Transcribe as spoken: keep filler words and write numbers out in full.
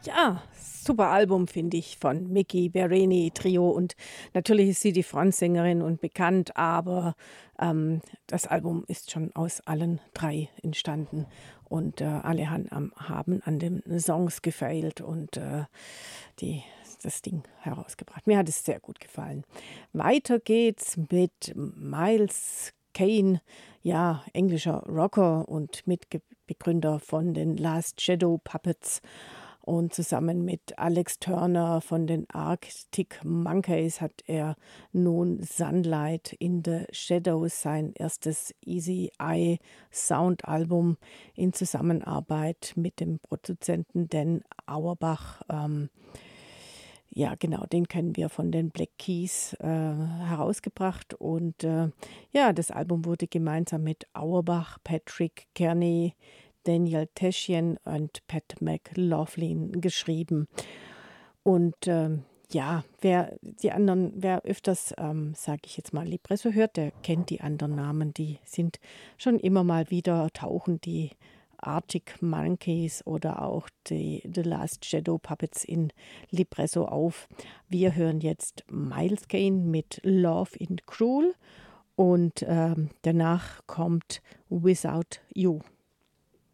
Ja, super Album, finde ich, von Mickey Berini Trio und natürlich ist sie die Frontsängerin und bekannt, aber, ähm, das Album ist schon aus allen drei entstanden und, äh, alle han am haben an den Songs gefeilt und, äh, die das Ding herausgebracht. Mir hat es sehr gut gefallen. Weiter geht's mit Miles Kane, ja, englischer Rocker und Mitge Begründer von den Last Shadow Puppets und zusammen mit Alex Turner von den Arctic Monkeys hat er nun Sunlight in the Shadows, sein erstes Easy Eye Soundalbum in Zusammenarbeit mit dem Produzenten Dan Auerbach, ähm, ja, genau, den kennen wir von den Black Keys, äh, herausgebracht und, äh, ja, das Album wurde gemeinsam mit Auerbach, Patrick Kearney, Daniel Teschen und Pat McLaughlin geschrieben. Und, ähm, ja, wer die anderen wer öfters, ähm, sage ich jetzt mal, Lipresso hört, der kennt die anderen Namen. Die sind schon immer mal wieder tauchen die Arctic Monkeys oder auch die The Last Shadow Puppets in Lipresso auf. Wir hören jetzt Miles Kane mit Love in Cruel und, ähm, danach kommt Without You.